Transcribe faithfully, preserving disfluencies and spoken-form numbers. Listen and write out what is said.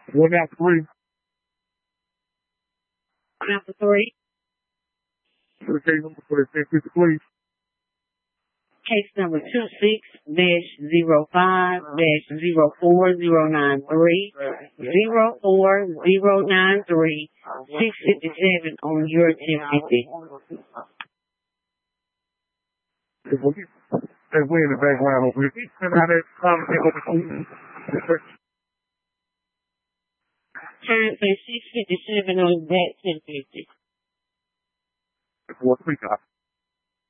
One after three. One after three. Okay, number for the fifty, please. Case number two six dash zero five dash zero four zero nine three zero four zero nine three six fifty seven on your ten fifty. There's way in the background over here. How that comment over Turn for six fifty seven on that ten fifty. Four three copy.